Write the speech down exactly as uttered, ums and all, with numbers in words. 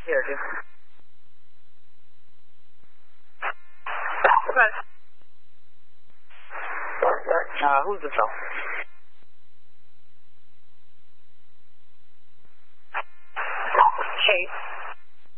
Here, dude. Okay. Uh, who's the cell? Chase.